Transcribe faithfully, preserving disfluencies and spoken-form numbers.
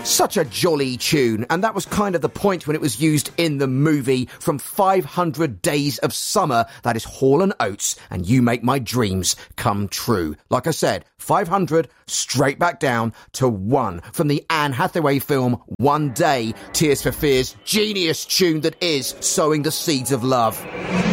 Such a jolly tune, and that was kind of the point when it was used in the movie from five hundred Days of Summer. That is Hall and Oates, and You Make My Dreams Come True. Like I said, five hundred, straight back down to one from the Anne Hathaway film One Day, Tears for Fears' genius tune that is Sowing the Seeds of Love.